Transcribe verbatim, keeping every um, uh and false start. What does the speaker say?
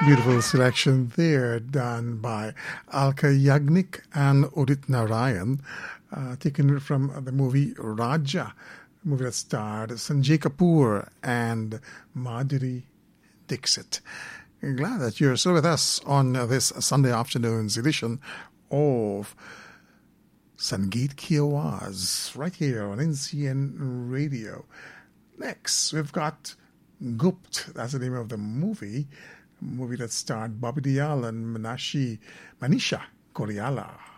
Beautiful selection there done by Alka Yagnik and Udit Narayan, uh, taken from the movie Raja, a movie that starred Sanjay Kapoor and Madhuri Dixit. Glad that you're still with us on this Sunday afternoon's edition of Sangeet Ki Awaaz, right here on N C N Radio. Next, we've got Gupt, that's the name of the movie, a movie that starred Bobby Deol and Manashi, Manisha Koryala.